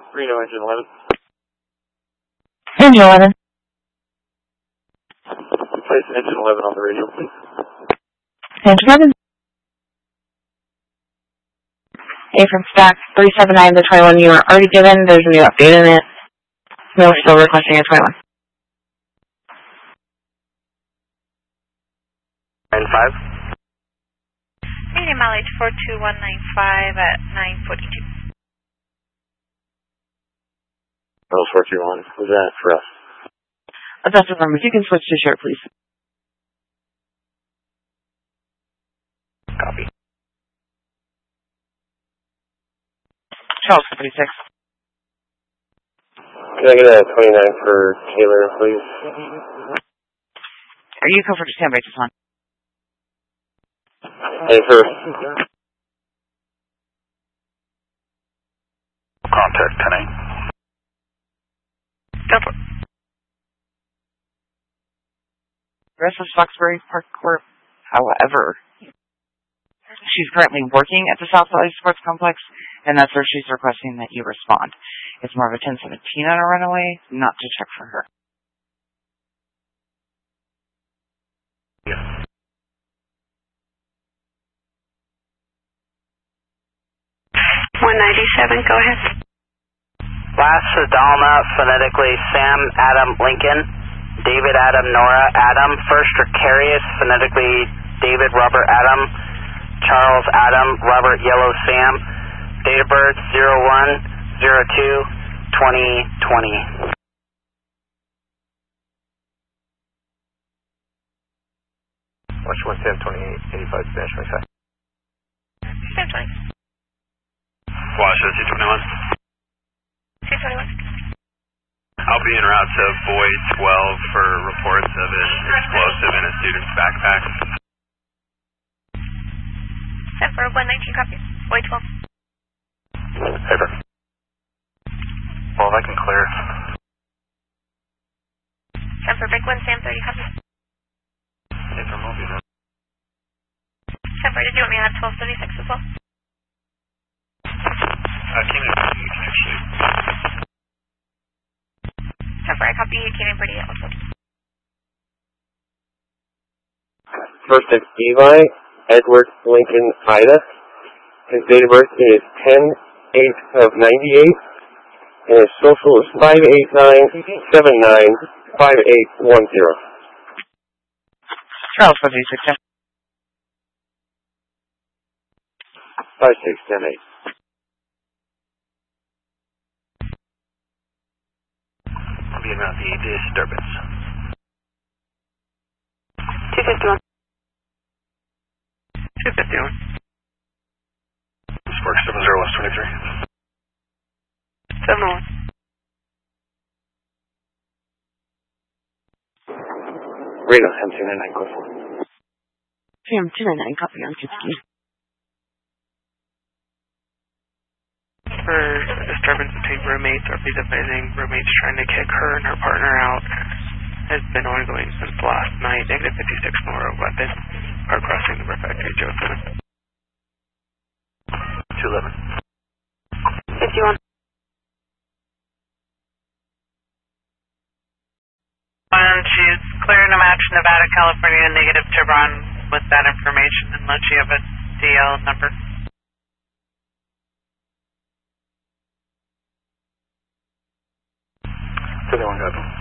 Reno, engine 11. Engine 11. Place engine 11 on the radio, please. Engine 11. A from stack 379 to 21 you were already given. There's a new update in it. No, we're still requesting a 21. 95. Medium mileage 42195 at 942. That was 421. Was that for us? That's the number. If you can switch to short, please. Copy. Charles 46. Can I get a 29 for Taylor, please? Are you comfortable to stand by just one? And for contact 10-8. Double. Rest of Foxbury Park Corp. However, she's currently working at the South Valley Sports Complex, and that's where she's requesting that you respond. It's more of a 1017 on a runaway, not to check for her. Yes. $197, go ahead. Last Sedalma, phonetically Sam Adam Lincoln, David Adam Nora Adam, first Ricarius, phonetically David Robert Adam, Charles Adam Robert Yellow Sam, date of birth 01/02/2020. Watch 110-28-85 Spanish, my side. Sam 20. Wash, 221. 221. I'll be en route to Boyd 12 for reports of an explosive in a student's backpack. Sam for 119, copy. Boyd 12. Paper. Well, I can clear. Sam for Big 1, Sam 30, copy. Paper moving. Sam for, did you want me to add 1236 as well? Came in pretty, actually. Sam for, I copy, came in pretty, also. First is Eli Edward Lincoln Ida. His date of birth is 10/8/98, and his social is 589795810. Charles 46. 5610-8. I'll be around the disturbance. 251. 251. Spark 70123. 701. Reno, M299, go for it. Sam 299, copy on Kitski. For disturbance between roommates or please advising roommates trying to kick her and her partner out has been ongoing since last night. Negative 56 more weapons are crossing the refectory. Joe 7. 211. 51. She's clearing a match Nevada, California, negative to run with that information unless you have a DL number. So they won't have them.